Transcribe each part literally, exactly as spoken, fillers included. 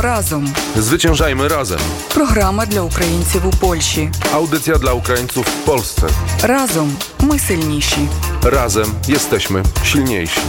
Разом. Zwyciężajmy razem. Програма для українців у Польщі. Audycja dla Ukraińców w Polsce. Разом ми сильніші. Razem jesteśmy silniejsi.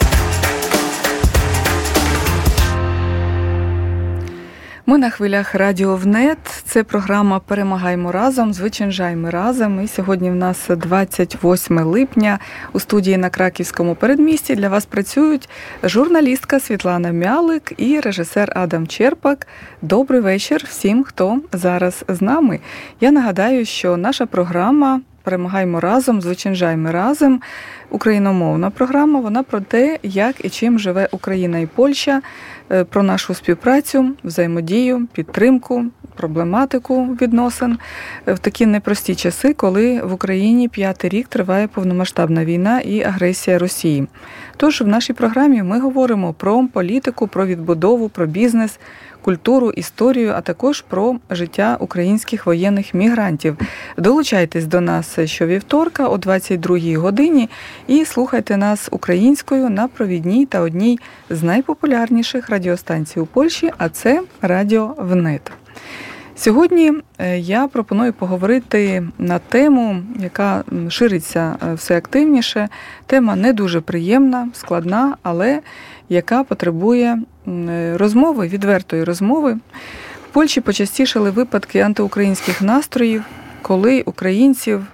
Ми на хвилях Радіо ВНЕТ. Це програма «Перемагаймо разом», «Звичайжаймо разом». І сьогодні в нас двадцять восьме липня. У студії на Краківському передмісті для вас працюють журналістка Світлана Мялик і режисер Адам Черпак. Добрий вечір всім, хто зараз з нами. Я нагадаю, що наша програма «Перемагаймо разом», «Звичайжаймо разом» україномовна програма, вона про те, як і чим живе Україна і Польща, про нашу співпрацю, взаємодію, підтримку, проблематику відносин в такі непрості часи, коли в Україні п'ятий рік триває повномасштабна війна і агресія Росії. Тож в нашій програмі ми говоримо про політику, про відбудову, про бізнес, культуру, історію, а також про життя українських воєнних мігрантів. Долучайтесь до нас щовівторка о двадцять другій годині і слухайте нас українською на провідній та одній з найпопулярніших радіостанцій у Польщі, а це Радіо ВНЕТ. Сьогодні я пропоную поговорити на тему, яка шириться все активніше. Тема не дуже приємна, складна, але яка потребує розмови, відвертої розмови. В Польщі почастішали випадки антиукраїнських настроїв, коли українців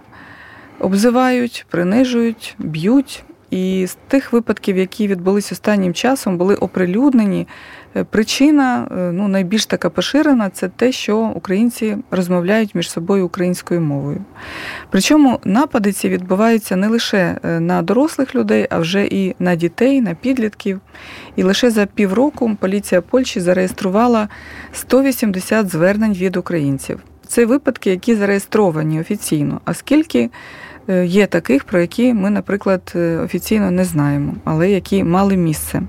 обзивають, принижують, б'ють. І з тих випадків, які відбулись останнім часом, були оприлюднені. Причина, ну, найбільш така поширена, це те, що українці розмовляють між собою українською мовою. Причому напади ці відбуваються не лише на дорослих людей, а вже і на дітей, на підлітків. І лише за півроку поліція Польщі зареєструвала сто вісімдесят звернень від українців. Це випадки, які зареєстровані офіційно. А скільки є таких, про які ми, наприклад, офіційно не знаємо, але які мали місце.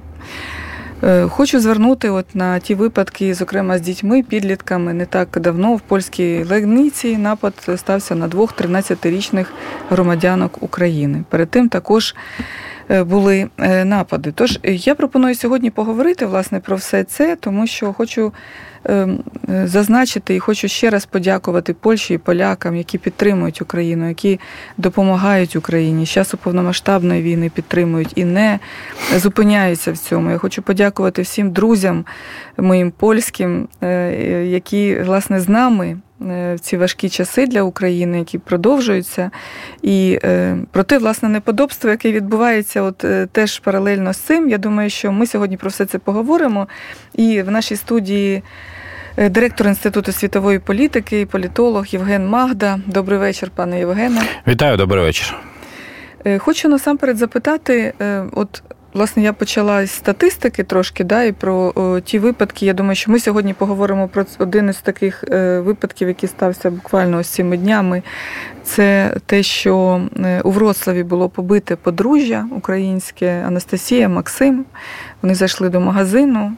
Хочу звернути от на ті випадки, зокрема з дітьми, підлітками. Не так давно в польській Легниці напад стався на двох тринадцятирічних громадянок України. Перед тим також були напади. Тож я пропоную сьогодні поговорити, власне, про все це, тому що хочу зазначити і хочу ще раз подякувати Польщі і полякам, які підтримують Україну, які допомагають Україні, з часу повномасштабної війни підтримують і не зупиняються в цьому. Я хочу подякувати всім друзям моїм польським, які, власне, з нами в ці важкі часи для України, які продовжуються. І е, про те, власне, неподобство, яке відбувається от, е, теж паралельно з цим. Я думаю, що ми сьогодні про все це поговоримо. І в нашій студії е, директор Інституту світової політики, політолог Євген Магда. Добрий вечір, пане Євгене. Вітаю, добрий вечір. Е, хочу насамперед запитати, е, от, власне, я почала з статистики трошки, да, і про о, ті випадки. Я думаю, що ми сьогодні поговоримо про один із таких е, випадків, який стався буквально ось цими днями. Це те, що у Вроцлаві було побите подружжя українське, Анастасія, Максим. Вони зайшли до магазину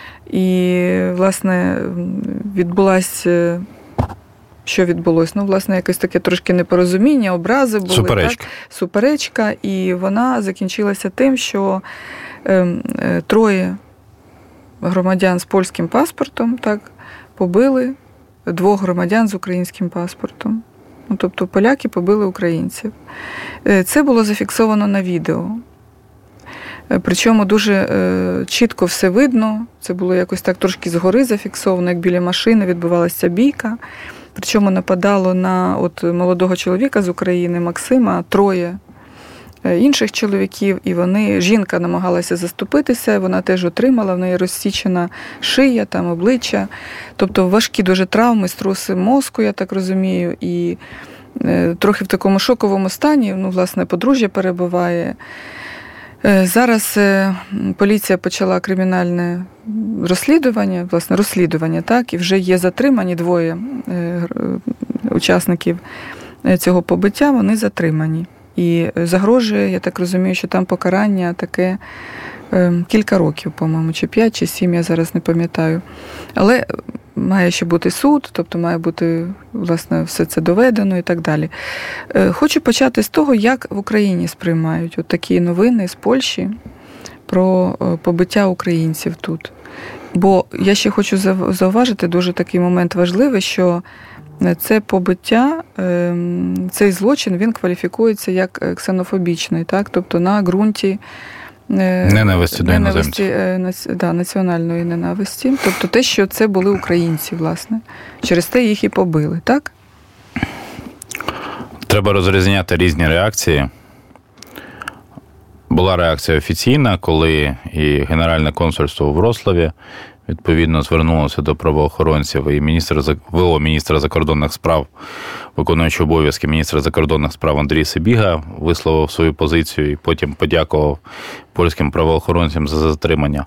і, власне, відбулася... Що відбулося? Ну, власне, якесь таке трошки непорозуміння, образи були. Суперечка. Так? Суперечка. І вона закінчилася тим, що е, е, троє громадян з польським паспортом так, побили двох громадян з українським паспортом. Ну, тобто поляки побили українців. Е, це було зафіксовано на відео. Е, причому дуже е, чітко все видно. Це було якось так трошки згори зафіксовано, як біля машини відбувалася бійка. Причому нападало на от молодого чоловіка з України, Максима, троє інших чоловіків, і вони, жінка намагалася заступитися, вона теж отримала, в неї розсічена шия, там обличчя. Тобто важкі дуже травми, струси мозку, я так розумію, і е, трохи в такому шоковому стані, ну, власне, подружжя перебуває. Зараз поліція почала кримінальне розслідування, власне, розслідування, так, і вже є затримані двоє учасників цього побиття, вони затримані. І загрожує, я так розумію, що там покарання таке кілька років, по-моєму, чи п'ять, чи сім, я зараз не пам'ятаю. Але має ще бути суд, тобто має бути, власне, все це доведено і так далі. Хочу почати з того, як в Україні сприймають от такі новини з Польщі про побиття українців тут. Бо я ще хочу зауважити дуже такий момент важливий, що це побиття, цей злочин, він кваліфікується як ксенофобічний, так? Тобто на ґрунті ненависті до іноземців. Да, національної ненависті. Тобто те, що це були українці, власне. Через те їх і побили, так? Треба розрізняти різні реакції. Була реакція офіційна, коли і Генеральне консульство у Вроцлаві відповідно звернулося до правоохоронців, і міністр ВО міністра закордонних справ, виконуючий обов'язки міністра закордонних справ Андрій Сибіга, висловив свою позицію і потім подякував польським правоохоронцям за затримання.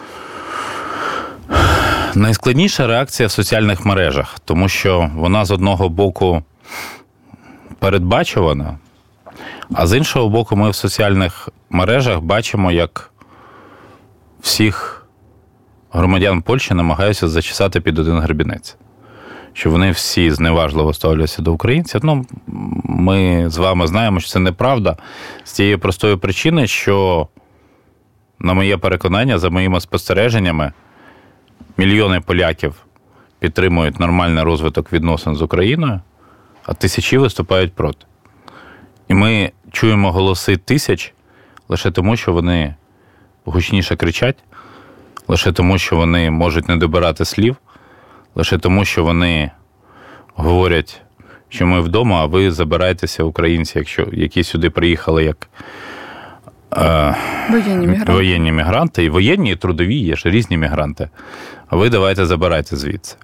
Найскладніша реакція в соціальних мережах, тому що вона з одного боку передбачувана, а з іншого боку ми в соціальних мережах бачимо, як всіх громадян Польщі намагаються зачесати під один гребінець. Що вони всі зневажливо ставляться до українців. Ну, ми з вами знаємо, що це неправда. З тієї простої причини, що, на моє переконання, за моїми спостереженнями, мільйони поляків підтримують нормальний розвиток відносин з Україною, а тисячі виступають проти. І ми чуємо голоси тисяч лише тому, що вони гучніше кричать, лише тому, що вони можуть не добирати слів, лише тому, що вони говорять, що ми вдома, а ви забирайтеся, українці, якщо, які сюди приїхали як е, воєнні мігранти. воєнні мігранти. І воєнні, і трудові, є ж різні мігранти. А ви давайте забирайте звідси.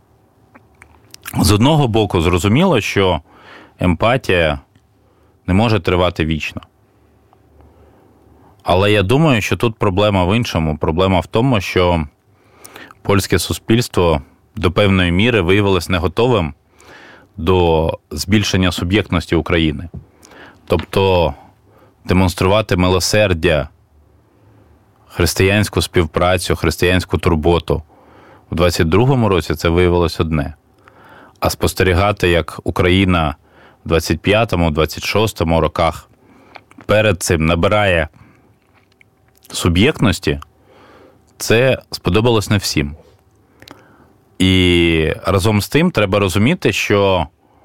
З одного боку, зрозуміло, що емпатія не може тривати вічно. Але я думаю, що тут проблема в іншому. Проблема в тому, що польське суспільство до певної міри виявилось не готовим до збільшення суб'єктності України. Тобто демонструвати милосердя, християнську співпрацю, християнську турботу. У двадцять другому році це виявилось одне. А спостерігати, як Україна в двадцять п'ятому, двадцять шостому роках перед цим набирає суб'єктності, це сподобалось не всім. І разом з тим треба розуміти, що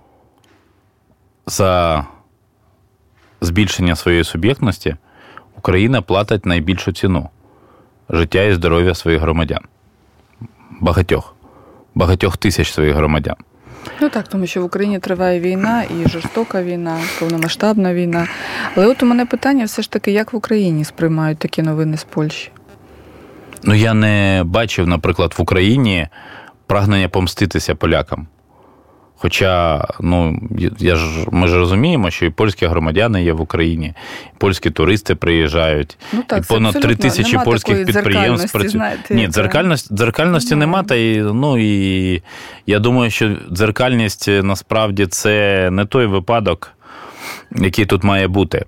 за збільшення своєї суб'єктності Україна платить найбільшу ціну – життя і здоров'я своїх громадян. Багатьох. Багатьох тисяч своїх громадян. Ну так, тому що в Україні триває війна, і жорстока війна, повномасштабна війна. Але от у мене питання все ж таки, як в Україні сприймають такі новини з Польщі? Ну, я не бачив, наприклад, в Україні прагнення помститися полякам. Хоча, ну, я ж, ми ж розуміємо, що і польські громадяни є в Україні, і польські туристи приїжджають, ну, так, і понад три тисячі польських підприємств працюють. Ні, дзеркальності, дзеркальності нема, та і, ну, і я думаю, що дзеркальність насправді це не той випадок, який тут має бути.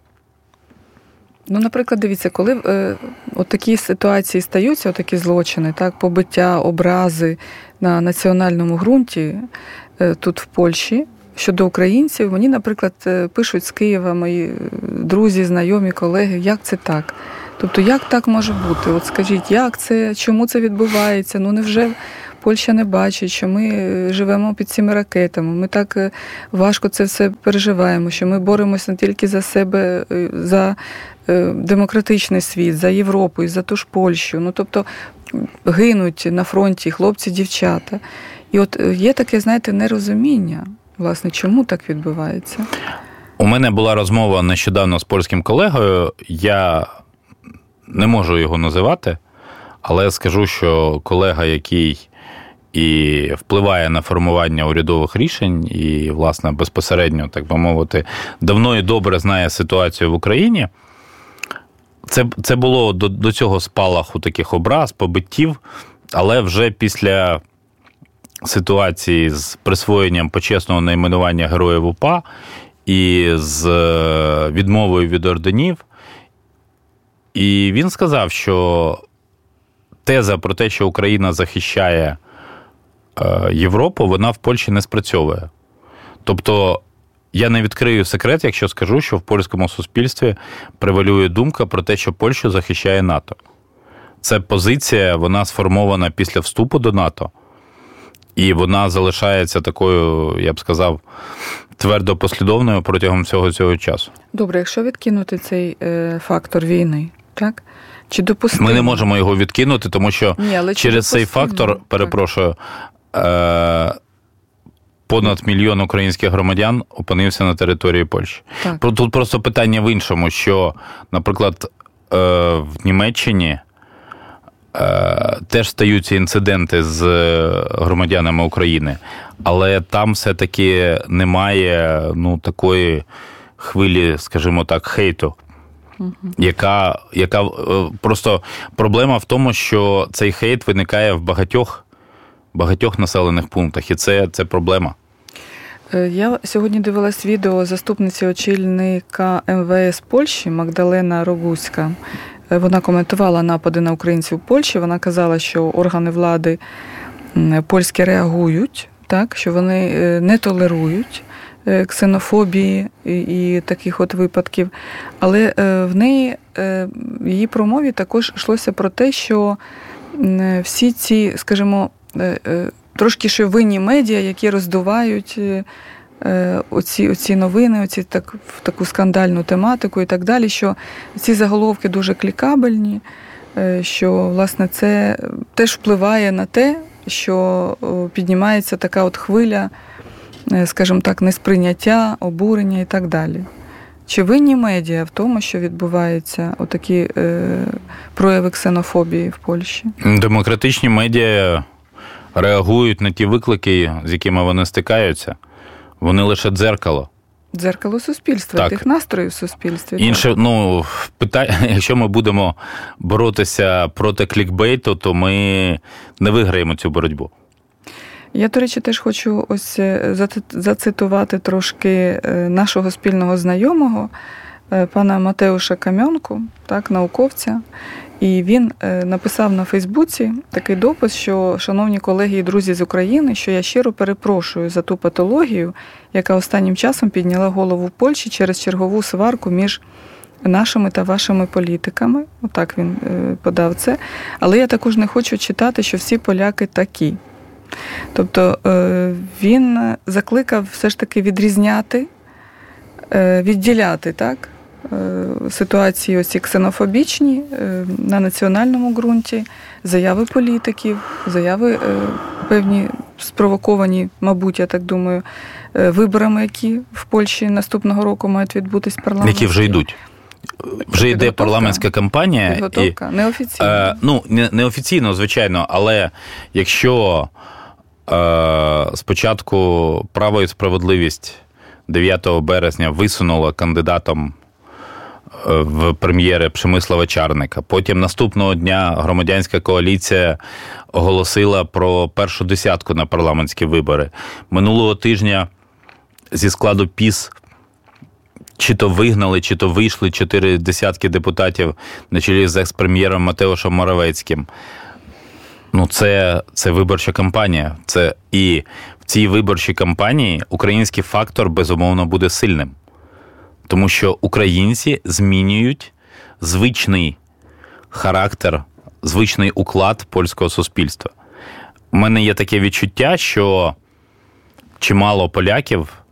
Ну, наприклад, дивіться, коли е, от такі ситуації стаються, отакі злочини, так, побиття, образи на національному ґрунті е, тут в Польщі щодо українців, мені, наприклад, пишуть з Києва мої друзі, знайомі, колеги, як це так? Тобто, як так може бути? От скажіть, як це, чому це відбувається? Ну, невже Польща не бачить, що ми живемо під цими ракетами, ми так важко це все переживаємо, що ми боремося не тільки за себе, за демократичний світ, за Європу і за ту ж Польщу. Ну, тобто, гинуть на фронті хлопці, дівчата. І от є таке, знаєте, нерозуміння, власне, чому так відбувається? У мене була розмова нещодавно з польським колегою, я не можу його називати, але скажу, що колега, який і впливає на формування урядових рішень і, власне, безпосередньо, так би мовити, давно і добре знає ситуацію в Україні. Це, це було до, до цього спалаху таких образ, побиттів, але вже після ситуації з присвоєнням почесного найменування Героїв УПА і з відмовою від орденів. І він сказав, що теза про те, що Україна захищає Європу, вона в Польщі не спрацьовує. Тобто, я не відкрию секрет, якщо скажу, що в польському суспільстві превалює думка про те, що Польщу захищає НАТО. Це позиція, вона сформована після вступу до НАТО, і вона залишається такою, я б сказав, твердо послідовною протягом всього цього часу. Добре, якщо відкинути цей е, фактор війни, так? Чи допустимо? Ми не можемо його відкинути, тому що Ні, але через цей фактор, перепрошую, е, понад мільйон українських громадян опинився на території Польщі. Так. Тут просто питання в іншому, що, наприклад, е, в Німеччині е, теж стаються інциденти з громадянами України, але там все-таки немає ну, такої хвилі, скажімо так, хейту. Угу. Яка, яка просто проблема в тому, що цей хейт виникає в багатьох, багатьох населених пунктах, і це, це проблема. Я сьогодні дивилась відео заступниці очільника ем ве ес Польщі Магдалена Рогуська. Вона коментувала напади на українців в Польщі. Вона казала, що органи влади польські реагують, так, що вони не толерують ксенофобії і таких от випадків. Але в неї, в її промові також йшлося про те, що всі ці, скажімо, трошки ще винні медіа, які роздувають оці, оці новини, оці так, таку скандальну тематику і так далі, що ці заголовки дуже клікабельні, що, власне, це теж впливає на те, що піднімається така от хвиля, скажімо так, несприйняття, обурення і так далі. Чи винні медіа в тому, що відбуваються отакі е, прояви ксенофобії в Польщі? Демократичні медіа реагують на ті виклики, з якими вони стикаються. Вони лише дзеркало. Дзеркало суспільства, так. Тих настроїв в суспільстві. Інше, ну, питання, якщо ми будемо боротися проти клікбейту, то ми не виграємо цю боротьбу. Я, до речі, теж хочу ось зацитувати трошки нашого спільного знайомого, пана Матеуша Кам'янку, так, науковця. І він написав на Фейсбуці такий допис, що, шановні колеги і друзі з України, що я щиро перепрошую за ту патологію, яка останнім часом підняла голову в Польщі через чергову сварку між нашими та вашими політиками. Отак він подав це. Але я також не хочу читати, що всі поляки такі. Тобто він закликав все ж таки відрізняти, відділяти, так, ситуації оці ксенофобічні на національному ґрунті, заяви політиків, заяви певні спровоковані, мабуть, я так думаю, виборами, які в Польщі наступного року мають відбутись парламентські. Які вже йдуть. Вже йде парламентська кампанія. Підготовка, і, неофіційно. Е, ну, не, неофіційно, звичайно, але якщо е, спочатку «Право і справедливість» дев'ятого березня висунула кандидатом в прем'єри Przemysława Czarnka, потім наступного дня громадянська коаліція оголосила про першу десятку на парламентські вибори. Минулого тижня зі складу ПіС чи то вигнали, чи то вийшли чотири десятки депутатів на чолі з екс-прем'єром Матеушем Моравецьким. Ну, це, це виборча кампанія. Це, і в цій виборчій кампанії український фактор, безумовно, буде сильним. Тому що українці змінюють звичний характер, звичний уклад польського суспільства. У мене є таке відчуття, що чимало поляків